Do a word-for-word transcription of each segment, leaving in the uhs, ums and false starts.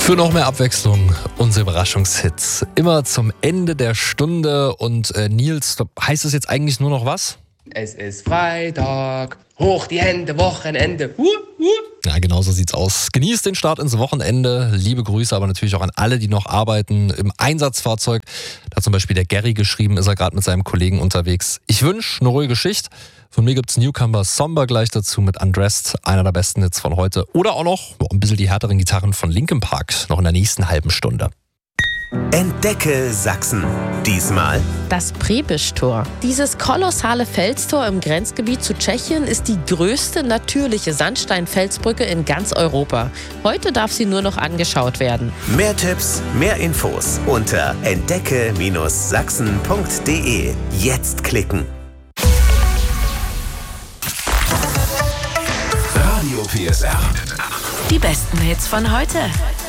Für noch mehr Abwechslung, unsere Überraschungshits. Immer zum Ende der Stunde. Und äh, Nils, heißt es jetzt eigentlich nur noch was? Es ist Freitag, hoch die Hände, Wochenende. Uh, uh. Ja, genau so sieht's aus. Genießt den Start ins Wochenende. Liebe Grüße aber natürlich auch an alle, die noch arbeiten im Einsatzfahrzeug. Da hat zum Beispiel der Gary geschrieben, ist er gerade mit seinem Kollegen unterwegs. Ich wünsche eine ruhige Schicht. Von mir gibt's Newcomer Somber gleich dazu mit Undressed, einer der besten Hits von heute. Oder auch noch ein bisschen die härteren Gitarren von Linkin Park, noch in der nächsten halben Stunde. Entdecke Sachsen. Diesmal das Prebisch-Tor. Dieses kolossale Felstor im Grenzgebiet zu Tschechien ist die größte natürliche Sandstein-Felsbrücke in ganz Europa. Heute darf sie nur noch angeschaut werden. Mehr Tipps, mehr Infos unter entdecke Sachsen punkt de. Jetzt klicken. Radio P S R. Die besten Hits von heute.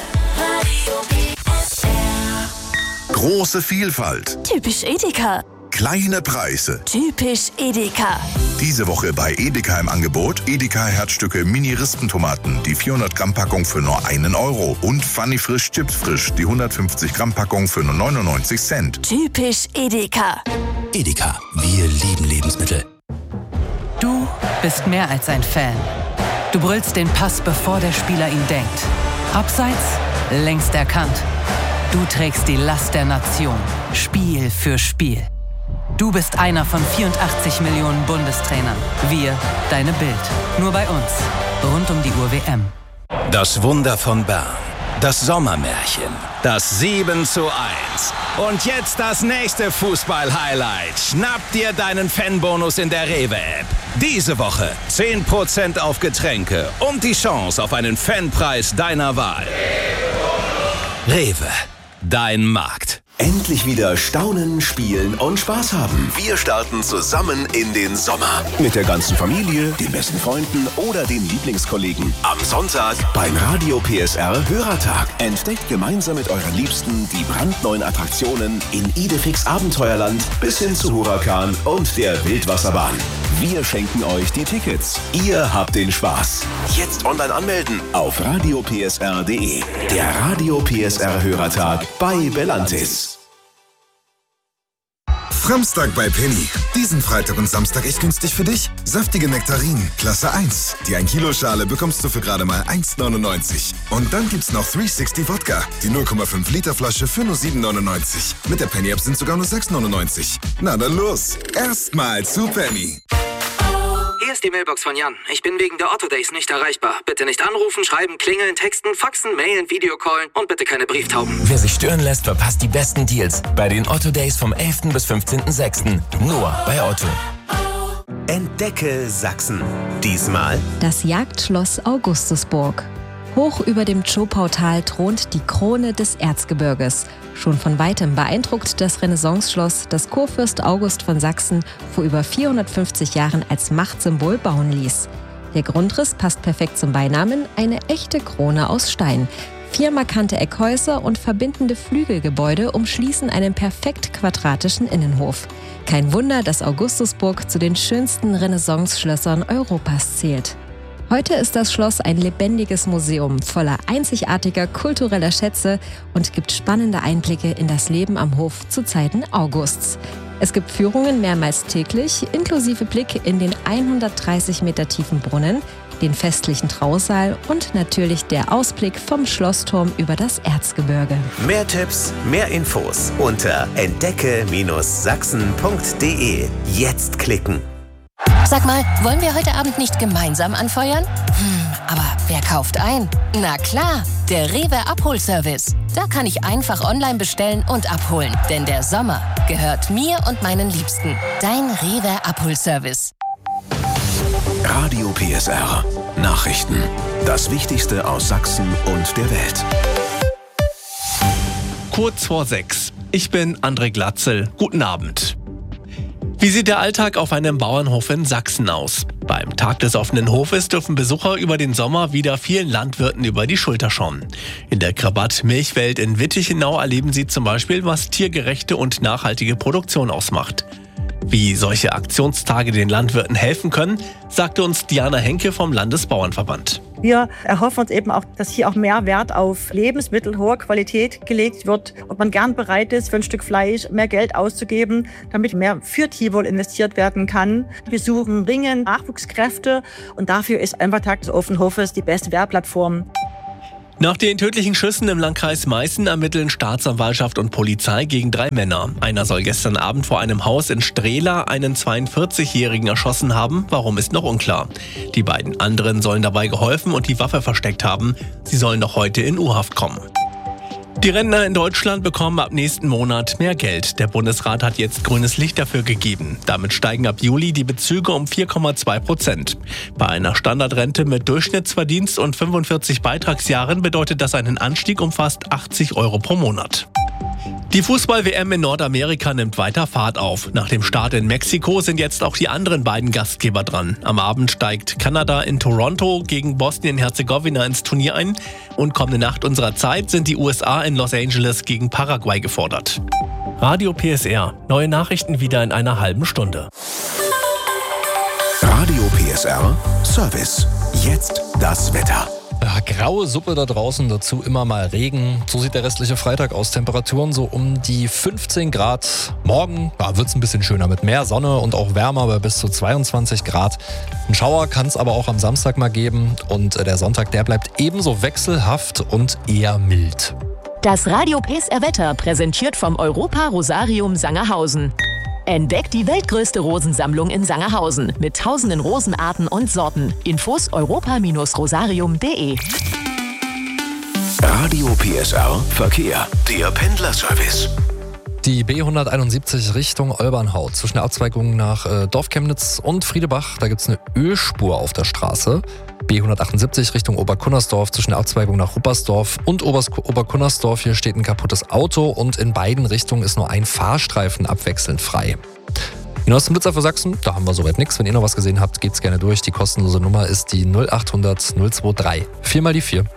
Große Vielfalt. Typisch Edeka. Kleine Preise. Typisch Edeka. Diese Woche bei Edeka im Angebot Edeka Herzstücke Mini-Rispentomaten, die vierhundert Gramm Packung für nur einen Euro. Und Funny Frisch Chips Frisch, die hundertfünfzig Gramm Packung für nur neunundneunzig Cent. Typisch Edeka. Edeka, wir lieben Lebensmittel. Du bist mehr als ein Fan. Du brüllst den Pass, bevor der Spieler ihn denkt. Abseits, längst erkannt. Du trägst die Last der Nation, Spiel für Spiel. Du bist einer von vierundachtzig Millionen Bundestrainern. Wir, deine Bild. Nur bei uns. Rund um die Uhr W M. Das Wunder von Bern. Das Sommermärchen. Das sieben zu eins. Und jetzt das nächste Fußball-Highlight. Schnapp dir deinen Fanbonus in der Rewe-App. Diese Woche zehn Prozent auf Getränke und die Chance auf einen Fanpreis deiner Wahl. Rewe. Dein Markt. Endlich wieder staunen, spielen und Spaß haben. Wir starten zusammen in den Sommer. Mit der ganzen Familie, den besten Freunden oder den Lieblingskollegen. Am Sonntag beim Radio P S R Hörertag. Entdeckt gemeinsam mit euren Liebsten die brandneuen Attraktionen in Idefix Abenteuerland bis hin zu Huracan und der Wildwasserbahn. Wir schenken euch die Tickets. Ihr habt den Spaß. Jetzt online anmelden auf radio p s r punkt de. Der Radio P S R Hörertag bei Bellantis. Samstag bei Penny. Diesen Freitag und Samstag echt günstig für dich. Saftige Nektarinen, Klasse eins. Die ein Kilo Schale bekommst du für gerade mal eins neunundneunzig. Und dann gibt's noch dreihundertsechzig Wodka. Die null Komma fünf Liter Flasche für nur sieben neunundneunzig. Mit der Penny App sind sogar nur sechs neunundneunzig. Na dann los. Erstmal zu Penny. Hier ist die Mailbox von Jan. Ich bin wegen der Otto Days nicht erreichbar. Bitte nicht anrufen, schreiben, klingeln, texten, faxen, mailen, Videocallen und bitte keine Brieftauben. Wer sich stören lässt, verpasst die besten Deals bei den Otto Days vom elften bis fünfzehnten sechsten Nur bei Otto. Entdecke Sachsen. Diesmal das Jagdschloss Augustusburg. Hoch über dem Zschopautal thront die Krone des Erzgebirges. Schon von weitem beeindruckt das Renaissanceschloss, das Kurfürst August von Sachsen vor über vierhundertfünfzig Jahren als Machtsymbol bauen ließ. Der Grundriss passt perfekt zum Beinamen, eine echte Krone aus Stein. Vier markante Eckhäuser und verbindende Flügelgebäude umschließen einen perfekt quadratischen Innenhof. Kein Wunder, dass Augustusburg zu den schönsten Renaissance-Schlössern Europas zählt. Heute ist das Schloss ein lebendiges Museum voller einzigartiger kultureller Schätze und gibt spannende Einblicke in das Leben am Hof zu Zeiten Augusts. Es gibt Führungen mehrmals täglich, inklusive Blick in den hundertdreißig Meter tiefen Brunnen, den festlichen Trausaal und natürlich der Ausblick vom Schlossturm über das Erzgebirge. Mehr Tipps, mehr Infos unter entdecke Sachsen punkt de. Jetzt klicken. Sag mal, wollen wir heute Abend nicht gemeinsam anfeuern? Hm, aber wer kauft ein? Na klar, der Rewe Abholservice. Da kann ich einfach online bestellen und abholen. Denn der Sommer gehört mir und meinen Liebsten. Dein Rewe Abholservice. Radio P S R. Nachrichten. Das Wichtigste aus Sachsen und der Welt. Kurz vor sechs. Ich bin André Glatzel. Guten Abend. Wie sieht der Alltag auf einem Bauernhof in Sachsen aus? Beim Tag des offenen Hofes dürfen Besucher über den Sommer wieder vielen Landwirten über die Schulter schauen. In der Krabat-Milchwelt in Wittichenau erleben sie zum Beispiel, was tiergerechte und nachhaltige Produktion ausmacht. Wie solche Aktionstage den Landwirten helfen können, sagte uns Diana Henke vom Landesbauernverband. Wir erhoffen uns eben auch, dass hier auch mehr Wert auf Lebensmittel hoher Qualität gelegt wird und man gern bereit ist, für ein Stück Fleisch mehr Geld auszugeben, damit mehr für Tierwohl investiert werden kann. Wir suchen dringend Nachwuchskräfte und dafür ist einfach Tag des offenen Hofes die beste Werbplattform. Nach den tödlichen Schüssen im Landkreis Meißen ermitteln Staatsanwaltschaft und Polizei gegen drei Männer. Einer soll gestern Abend vor einem Haus in Strehla einen zweiundvierzigjährigen erschossen haben. Warum, ist noch unklar. Die beiden anderen sollen dabei geholfen und die Waffe versteckt haben. Sie sollen noch heute in U-Haft kommen. Die Rentner in Deutschland bekommen ab nächsten Monat mehr Geld. Der Bundesrat hat jetzt grünes Licht dafür gegeben. Damit steigen ab Juli die Bezüge um vier Komma zwei Prozent. Bei einer Standardrente mit Durchschnittsverdienst und fünfundvierzig Beitragsjahren bedeutet das einen Anstieg um fast achtzig Euro pro Monat. Die Fußball-W M in Nordamerika nimmt weiter Fahrt auf. Nach dem Start in Mexiko sind jetzt auch die anderen beiden Gastgeber dran. Am Abend steigt Kanada in Toronto gegen Bosnien-Herzegowina ins Turnier ein. Und kommende Nacht unserer Zeit sind die U S A in Los Angeles gegen Paraguay gefordert. Radio P S R. Neue Nachrichten wieder in einer halben Stunde. Radio P S R Service. Jetzt das Wetter. Ja, graue Suppe da draußen, dazu immer mal Regen. So sieht der restliche Freitag aus. Temperaturen so um die fünfzehn Grad. Morgen ja, wird es ein bisschen schöner mit mehr Sonne und auch wärmer bei bis zu zweiundzwanzig Grad. Ein Schauer kann es aber auch am Samstag mal geben. Und der Sonntag, der bleibt ebenso wechselhaft und eher mild. Das Radio P S R Wetter präsentiert vom Europa Rosarium Sangerhausen. Entdeckt die weltgrößte Rosensammlung in Sangerhausen mit tausenden Rosenarten und Sorten. Infos europa rosarium punkt de. Radio P S R Verkehr, der Pendlerservice. Die B hunderteinundsiebzig Richtung Olbernhau zwischen der Abzweigung nach äh, Dorfchemnitz und Friedebach, da gibt es eine Ölspur auf der Straße. B hundertachtundsiebzig Richtung Oberkunnersdorf zwischen der Abzweigung nach Ruppersdorf und Obers- Oberkunnersdorf. Hier steht ein kaputtes Auto und in beiden Richtungen ist nur ein Fahrstreifen abwechselnd frei. Die neuesten Blitzer für Sachsen, da haben wir soweit nichts. Wenn ihr noch was gesehen habt, geht's gerne durch. Die kostenlose Nummer ist die null achthundert null drei drei. Viermal die vier.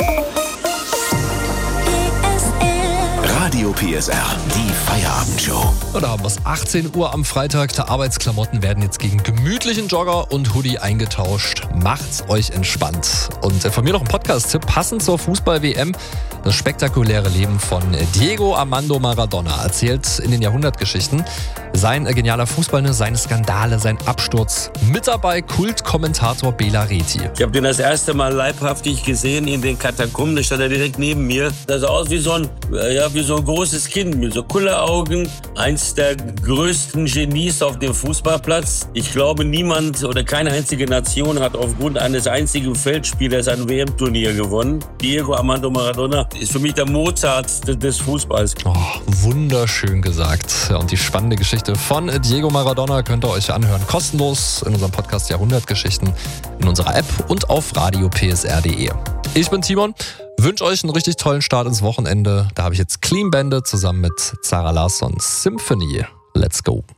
Radio P S R, die Feierabendshow. Und da haben wir es. achtzehn Uhr am Freitag. Die Arbeitsklamotten werden jetzt gegen gemütlichen Jogger und Hoodie eingetauscht. Macht's euch entspannt. Und von mir noch ein Podcast-Tipp, passend zur Fußball-W M. Das spektakuläre Leben von Diego Armando Maradona erzählt in den Jahrhundertgeschichten. Sein genialer Fußball, seine Skandale, sein Absturz. Mit dabei Kultkommentator Bela Reti. Ich habe den das erste Mal leibhaftig gesehen in den Katakomben. Da stand er direkt neben mir. Das sah aus wie so ein, ja, wie so ein großes Kind mit so Kulleraugen. Eins der größten Genies auf dem Fußballplatz. Ich glaube, niemand oder keine einzige Nation hat aufgrund eines einzigen Feldspielers ein W M-Turnier gewonnen. Diego Armando Maradona ist für mich der Mozart des Fußballs. Oh, wunderschön gesagt. Ja, und die spannende Geschichte von Diego Maradona könnt ihr euch anhören. Kostenlos in unserem Podcast Jahrhundertgeschichten, in unserer App und auf radio p s r punkt de. Ich bin Timon, wünsche euch einen richtig tollen Start ins Wochenende. Da habe ich jetzt Clean Bandit zusammen mit Zara Larsson Symphony. Let's go.